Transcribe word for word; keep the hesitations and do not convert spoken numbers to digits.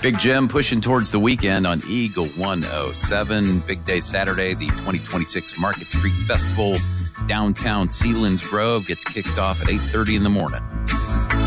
Big Jim pushing towards the weekend on Eagle one oh seven. Big day Saturday, the twenty twenty-six Market Street Festival, downtown Sealands Grove, gets kicked off at eight thirty in the morning.